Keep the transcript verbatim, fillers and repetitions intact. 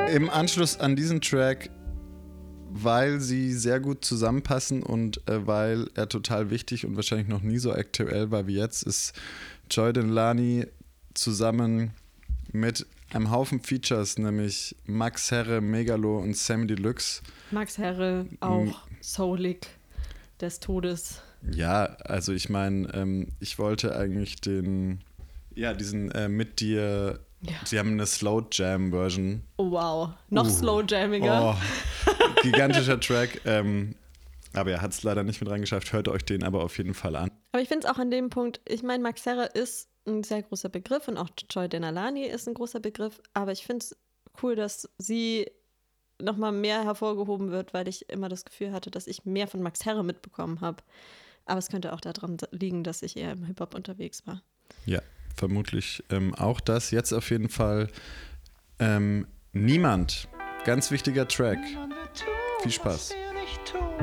im Anschluss an diesen Track, weil sie sehr gut zusammenpassen und äh, weil er total wichtig und wahrscheinlich noch nie so aktuell war wie jetzt, ist Joy Denalani zusammen mit einem Haufen Features, nämlich Max Herre, Megalo und Samy Deluxe. Max Herre, auch soulig des Todes. Ja, also ich meine, ähm, ich wollte eigentlich den, ja, diesen äh, mit dir, Ja. sie haben eine Slow Jam Version. Oh wow, noch Uh. slow jammiger. Oh, gigantischer Track. Ähm, aber er hat es leider nicht mit reingeschafft. Hört euch den aber auf jeden Fall an. Aber ich finde es auch an dem Punkt, ich meine, Max Herre ist ein sehr großer Begriff und auch Joy Denalani ist ein großer Begriff, aber ich finde es cool, dass sie nochmal mehr hervorgehoben wird, weil ich immer das Gefühl hatte, dass ich mehr von Max Herre mitbekommen habe. Aber es könnte auch daran liegen, dass ich eher im Hip-Hop unterwegs war. Ja, vermutlich ähm, auch das. Jetzt auf jeden Fall ähm, Niemand. Ganz wichtiger Track. Viel Spaß.